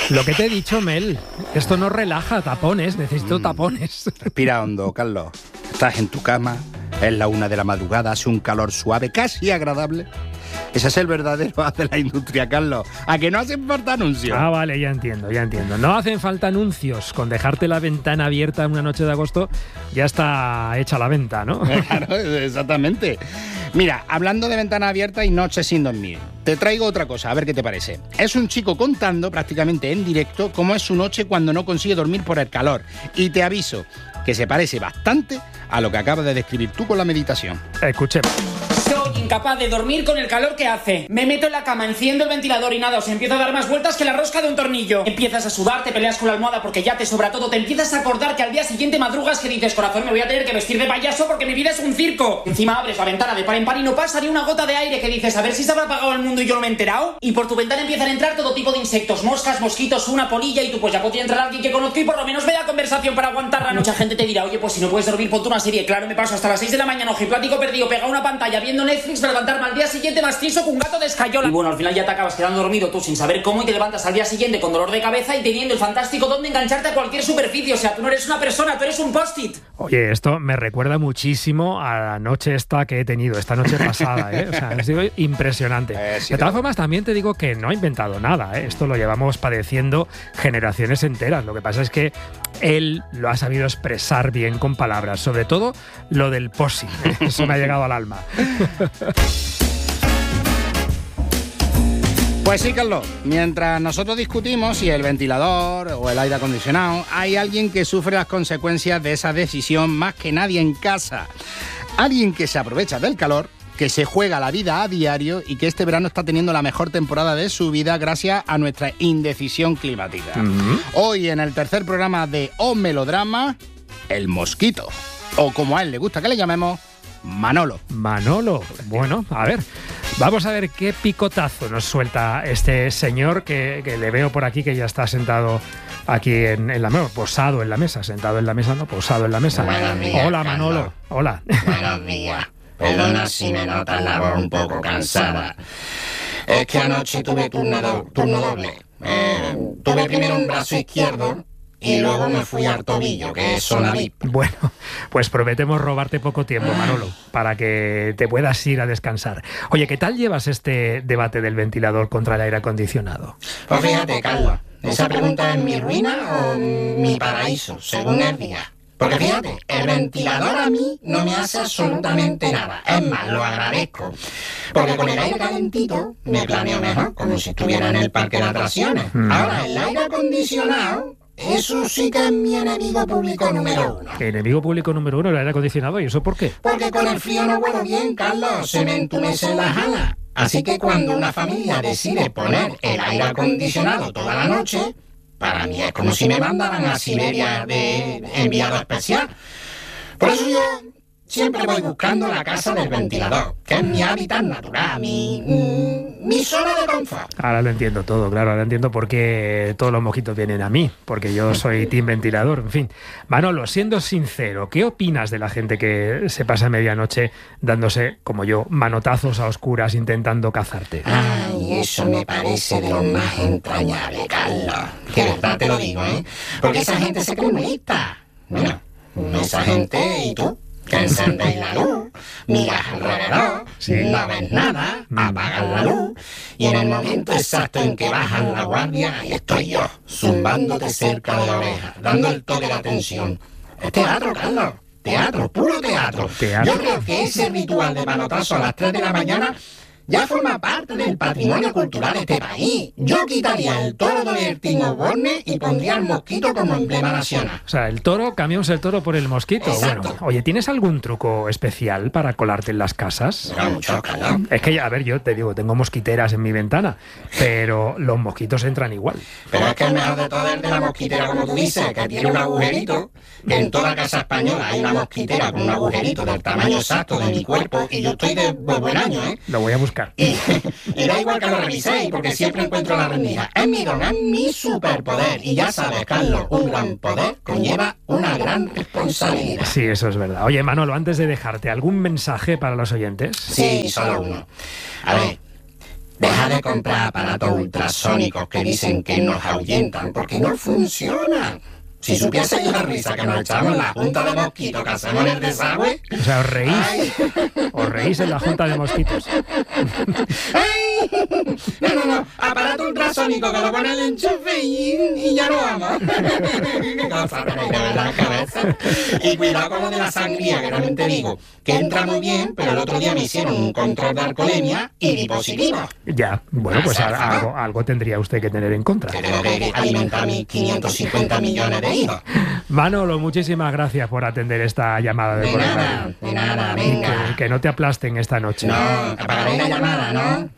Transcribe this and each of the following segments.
Lo que te he dicho, Mel, esto no relaja, tapones, necesito tapones. Respira hondo, Carlos. Estás en tu cama, es la 1 de la madrugada, hace un calor suave, casi agradable. Ese es el verdadero haz de la industria, Carlos. ¿A que no hacen falta anuncios? Ah, vale, ya entiendo. No hacen falta anuncios. Con dejarte la ventana abierta una noche de agosto ya está hecha la venta, ¿no? Claro, exactamente. Mira, hablando de ventana abierta y noches sin dormir, te traigo otra cosa, a ver qué te parece. Es un chico contando prácticamente en directo cómo es su noche cuando no consigue dormir por el calor. Y te aviso que se parece bastante a lo que acabas de describir tú con la meditación. Escuchemos. Soy incapaz de dormir con el calor que hace. Me meto en la cama, enciendo el ventilador y nada, os empiezo a dar más vueltas que la rosca de un tornillo. Empiezas a sudar, te peleas con la almohada porque ya te sobra todo, te empiezas a acordar que al día siguiente madrugas que dices, corazón, me voy a tener que vestir de payaso porque mi vida es un circo. Encima abres la ventana de par en par y no pasa ni una gota de aire, que dices, a ver si se habrá apagado el mundo y yo no me he enterado. Y por tu ventana empiezan a entrar todo tipo de insectos, moscas, mosquitos, una polilla, y tú pues ya podría entrar alguien que conozco y por lo menos vea conversación para aguantarla. Mucha gente te dirá, oye, pues si no puedes dormir, ponte una serie. Claro, me paso hasta las 6 de la mañana ojiplático perdido, pegado a una pantalla viendo Netflix para levantarme al día siguiente más tieso que un gato de escayola. Y bueno, al final ya te acabas quedando dormido tú sin saber cómo y te levantas al día siguiente con dolor de cabeza y teniendo el fantástico don de engancharte a cualquier superficie. O sea, tú no eres una persona, tú eres un post-it. Oye, esto me recuerda muchísimo a la noche esta que he tenido, esta noche pasada, ¿eh? O sea, es digo, impresionante. Sí, de todas formas, también te digo que no ha inventado nada, ¿eh? Esto lo llevamos padeciendo generaciones enteras. Lo que pasa es que él lo ha sabido expresar bien con palabras, sobre todo lo del posi, ¿eh? Eso me ha llegado al alma. Pues sí, Carlos, mientras nosotros discutimos si el ventilador o el aire acondicionado, hay alguien que sufre las consecuencias de esa decisión más que nadie en casa. Alguien que se aprovecha del calor, que se juega la vida a diario y que este verano está teniendo la mejor temporada de su vida gracias a nuestra indecisión climática. Hoy, en el tercer programa de O Melodrama, el mosquito. O como a él le gusta que le llamemos, Manolo. Manolo, bueno, a ver, vamos a ver qué picotazo nos suelta este señor que le veo por aquí, que ya está sentado aquí en la mesa, posado en la mesa, sentado en la mesa, no, posado en la mesa. Buenos días, hola, Manolo, Carlos. hola. Buenos días. Perdona si me notas la voz un poco cansada. Es que anoche tuve turno doble. Tuve primero un brazo izquierdo y luego me fui al tobillo, que es zona VIP. Bueno, pues prometemos robarte poco tiempo, Manolo, para que te puedas ir a descansar. Oye, ¿qué tal llevas este debate del ventilador contra el aire acondicionado? Pues fíjate, Carlos, esa pregunta es mi ruina o mi paraíso, según el día. Porque fíjate, el ventilador a mí no me hace absolutamente nada. Es más, lo agradezco. Porque con el aire calentito me planeo mejor, como si estuviera en el parque de atracciones. Ahora, el aire acondicionado, eso sí que es mi enemigo público número 1. Enemigo público número 1, el aire acondicionado, ¿y eso por qué? Porque con el frío no huelo bien, Carlos, se me entumecen las alas. Así que cuando una familia decide poner el aire acondicionado toda la noche, para mí es como si me mandaran a Siberia de enviado especial. Por eso yo siempre voy buscando la casa del ventilador, que es mi hábitat natural, mi zona de confort. Ahora lo entiendo todo, claro, ahora entiendo por qué todos los mosquitos vienen a mí, porque yo soy team ventilador, en fin. Manolo, siendo sincero, ¿qué opinas de la gente que se pasa medianoche dándose, como yo, manotazos a oscuras intentando cazarte? Ay, eso me parece de lo más entrañable, Carlos. Que verdad te lo digo, ¿eh? Porque esa gente se cree muy lista. Mira, esa gente y tú, que encendéis la luz, miras alrededor, no ves nada, apagas la luz, y en el momento exacto en que bajan la guardia, ahí estoy yo, zumbándote cerca de la oreja, dando el toque de atención. Es teatro, Carlos. Teatro, puro teatro. Yo creo que ese ritual de manotazo a las 3 de la mañana ya forma parte del patrimonio cultural de este país. Yo quitaría el toro de Bertín Osborne y pondría el mosquito como emblema nacional. O sea, el toro, cambiamos el toro por el mosquito. Exacto. Bueno, oye, ¿tienes algún truco especial para colarte en las casas? Pero mucho, Carlos. Es que, a ver, yo te digo, tengo mosquiteras en mi ventana, pero los mosquitos entran igual. Pero es que el mejor de todo es de la mosquitera, como tú dices, que tiene un agujerito. En toda casa española hay una mosquitera con un agujerito del tamaño exacto de mi cuerpo y yo estoy de buen año, ¿eh? Lo voy a buscar. Y da igual que lo reviséis, porque siempre encuentro la rendija. Es mi don, es mi superpoder. Y ya sabes, Carlos, un gran poder conlleva una gran responsabilidad. Sí, eso es verdad. Oye, Manolo, antes de dejarte, ¿algún mensaje para los oyentes? Sí, solo uno. A ver, Deja de comprar aparatos ultrasónicos que dicen que nos ahuyentan, porque no funcionan. Si supiese yo la risa que nos echamos en la junta de mosquitos que hacemos en el desagüe... O sea, os reís en la junta de mosquitos. ¡Ay! No, aparato ultrasónico que lo pone el enchufe y ya no vamos. Qué cosa tenéis de verdad, cabeza. Y cuidado con lo de la sangría, que realmente digo que entra muy bien, pero el otro día me hicieron un control de alcoholemia y di positivo. Ya, bueno, pues algo tendría usted que tener en contra. Que tengo que alimentar mis 550 millones de hijos. Manolo, muchísimas gracias por atender esta llamada de corazón. De nada, venga. Que no te aplasten esta noche. No, apagaré la llamada, ¿no?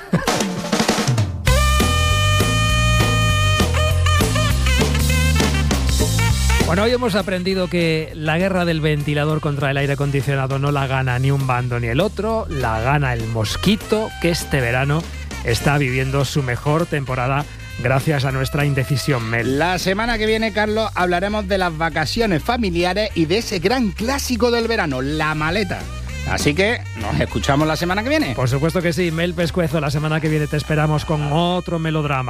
Bueno, hoy hemos aprendido que la guerra del ventilador contra el aire acondicionado no la gana ni un bando ni el otro, la gana el mosquito, que este verano está viviendo su mejor temporada gracias a nuestra indecisión, Mel. La semana que viene, Carlos, hablaremos de las vacaciones familiares y de ese gran clásico del verano, la maleta. Así que nos escuchamos la semana que viene. Por supuesto que sí, Mel Pescuezo, la semana que viene te esperamos con otro melodrama.